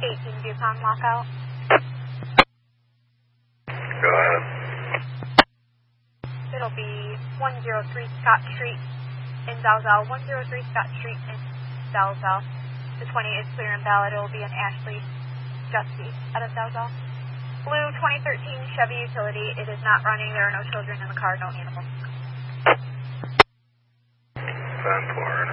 18 Yukon lockout. Go ahead. It'll be 103 Scott Street in Dalzell. 103 Scott Street in Dalzell. The 20 is clear and valid. It will be an Ashley Justy out of Dalzell. Blue 2013 Chevy Utility. It is not running. There are no children in the car, no animals. 10-4.